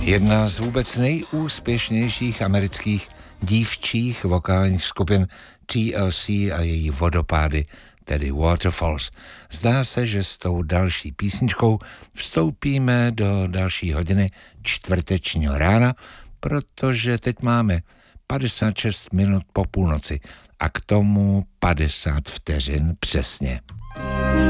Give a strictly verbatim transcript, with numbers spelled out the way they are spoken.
Jedna z vůbec nejúspěšnějších amerických dívčích vokálních skupin T L C a její vodopády, tedy Waterfalls. Zdá se, že s tou další písničkou vstoupíme do další hodiny čtvrtečního rána, protože teď máme padesát šest minut po půlnoci a k tomu padesát vteřin přesně.